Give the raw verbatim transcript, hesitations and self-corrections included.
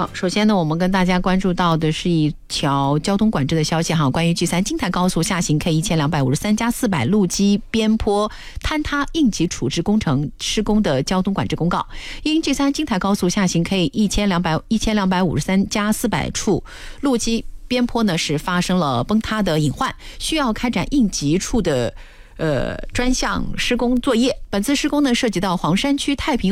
好，首先呢，我们跟大家关注到的是一条交通管制的消息哈，关于 G 三 京台高速下行 K 一千两百五十三加四百路基边坡坍塌应急处置工程施工的交通管制公告。因 G 三 京台高速下行 K 一千两百五十三加四百处路基边坡呢是发生了崩塌的隐患，需要开展应急处的呃专项施工作业。本次施工呢涉及到黄山区太平